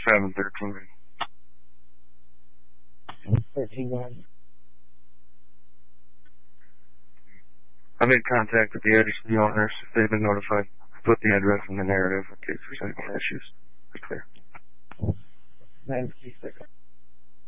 713. 13, go ahead. I made contact with the agency owners. They've been notified. Put the address in the narrative in case there's any more issues. Be clear. 936.